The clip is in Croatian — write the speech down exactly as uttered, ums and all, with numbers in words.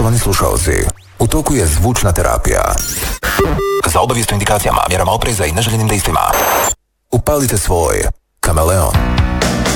Poštovani slušaoci, u toku je zvučna terapija. Za obavijest o indikacijama, mjerama opreza i neželjenim dejstvima upalite svoj kameleon.